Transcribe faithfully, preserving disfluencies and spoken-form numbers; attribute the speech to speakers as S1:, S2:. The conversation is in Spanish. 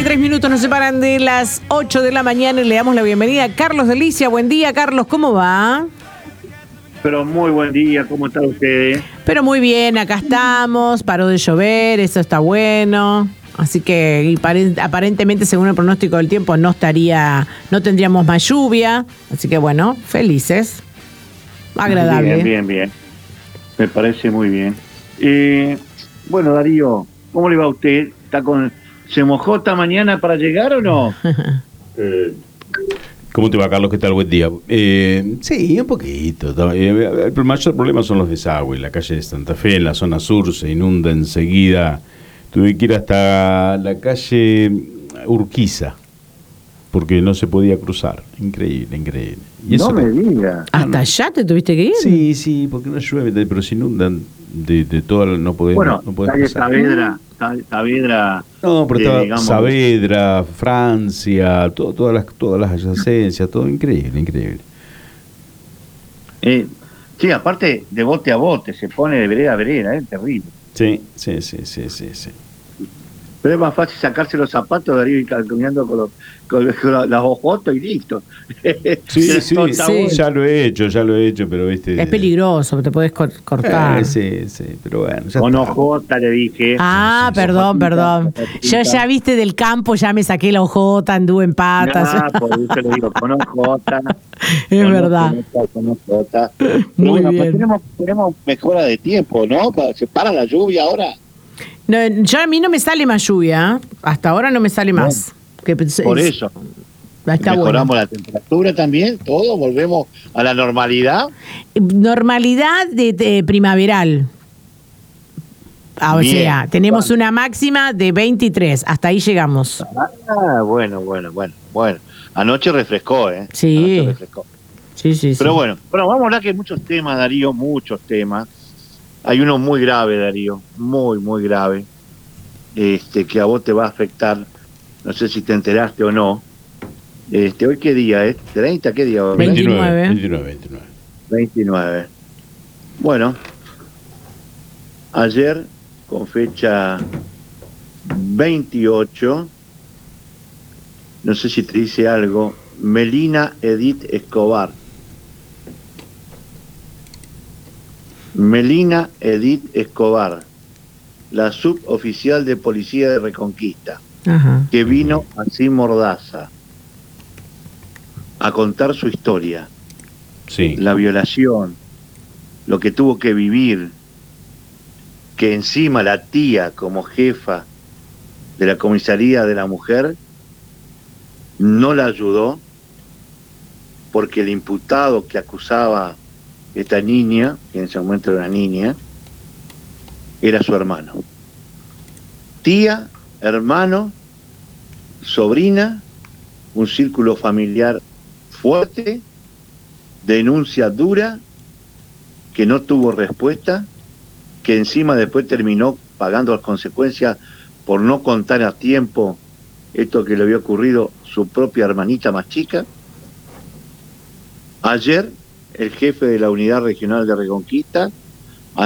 S1: y tres minutos nos separan de las ocho de la mañana y le damos la bienvenida a Carlos Delicia. Buen día, Carlos, ¿cómo va?
S2: Pero muy buen día, ¿cómo está usted?
S1: Pero muy bien, acá estamos, paró de llover, eso está bueno. Así que y pare- aparentemente, según el pronóstico del tiempo, no estaría, no tendríamos más lluvia. Así que bueno, felices. Agradable.
S2: Bien, bien, bien. Me parece muy bien. Eh, bueno, Darío, ¿cómo le va a usted? ¿Está con, ¿Se mojó esta mañana para llegar o no?
S3: Eh, ¿Cómo te va, Carlos? ¿Qué tal? Buen día. Eh, sí, un poquito. Eh, el mayor problema son los desagües. La calle de Santa Fe, en la zona sur, se inunda enseguida. Tuve que ir hasta la calle Urquiza, porque no se podía cruzar. Increíble, increíble. Y eso
S2: No me
S3: que-
S2: diga.
S1: ¿Hasta allá te tuviste que ir?
S3: Sí, sí, porque no llueve, pero se inundan de, de toda la... No podés,
S2: Bueno,
S3: no podés
S2: calle
S3: pasar.
S2: Saavedra, Sa- Saavedra.
S3: No, pero
S2: eh,
S3: estaba
S2: digamos,
S3: Saavedra, Francia, todo, todas las todas las adyacencias, todo increíble, increíble.
S2: eh, sí, aparte de bote a bote, se pone de vereda a vereda, es terrible.
S3: Sí, sí, sí, sí, sí, sí.
S2: Pero es más fácil sacarse los zapatos, Darío, y caminando con, los, con, con las ojotas y listo.
S3: Sí, sí,
S2: Está
S1: sí.
S2: bueno.
S3: ya lo he hecho, ya lo he hecho, pero viste...
S1: Es peligroso, te podés cor- cortar.
S3: Eh, sí, sí, pero bueno, ya
S2: Con
S3: está.
S2: ojota le dije.
S1: Ah, perdón, perdón. Yo ya viste del campo, ya me saqué la hojota, anduve en patas.
S2: Ah, por eso le digo, con ojota.
S1: Es
S2: con
S1: verdad.
S2: ojota, Con ojota.
S1: Muy
S2: Pero bueno,
S1: bien.
S2: pues tenemos, tenemos mejora de tiempo, ¿no? Pa- Se para la lluvia ahora.
S1: No, yo a mí no me sale más lluvia, ¿eh? Hasta ahora no me sale más. Que,
S2: Por
S1: es-
S2: eso.
S1: Está
S2: Mejoramos
S1: bueno.
S2: la temperatura también, todo, volvemos a la normalidad.
S1: Normalidad de, de primaveral. Ah, o
S2: Bien.
S1: sea, tenemos una máxima de veintitrés. Hasta ahí llegamos.
S2: Ah, bueno, bueno, bueno, bueno. Anoche refrescó, ¿eh?
S1: Sí.
S2: Anoche refrescó.
S1: Sí, sí, sí.
S2: Pero bueno, bueno, vamos a hablar que hay muchos temas, Darío, muchos temas. Hay uno muy grave, Darío, muy, muy grave, este, que a vos te va a afectar. No sé si te enteraste o no. Este, ¿hoy qué día es? ¿treinta? ¿Qué día? hoy?
S1: veintinueve.
S3: veintinueve, veintinueve.
S2: veintinueve. Bueno, ayer, con fecha veintiocho, no sé si te dice algo, Melina Edith Escobar. Melina Edith Escobar, la suboficial de policía de Reconquista,
S1: Ajá.
S2: que vino así mordaza a contar su historia,
S3: Sí.
S2: la violación, lo que tuvo que vivir, que encima la tía como jefa de la comisaría de la mujer no la ayudó porque el imputado que acusaba esta niña, que en ese momento era una niña, era su hermano. Tía, hermano, sobrina, un círculo familiar fuerte, denuncia dura, que no tuvo respuesta, que encima después terminó pagando las consecuencias por no contar a tiempo esto que le había ocurrido su propia hermanita más chica. Ayer, el jefe de la Unidad Regional de Reconquista